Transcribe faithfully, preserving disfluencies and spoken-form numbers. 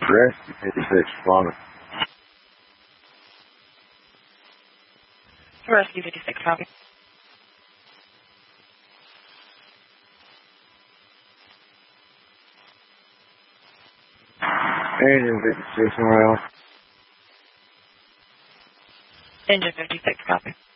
Rescue fifty-six, responding. Rescue fifty-six, copy. Engine fifty-six, somewhere else. Engine fifty-six, copy.